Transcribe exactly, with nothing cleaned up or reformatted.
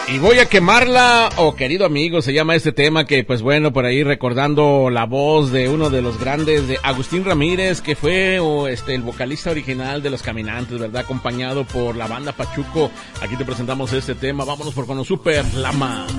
Y voy a quemarla, oh querido amigo, se llama este tema que pues bueno, por ahí recordando la voz de uno de los grandes, de Agustín Ramírez, que fue oh, este el vocalista original de Los Caminantes, ¿verdad? Acompañado por la banda Pachuco. Aquí te presentamos este tema, vámonos por Cono Super Lama.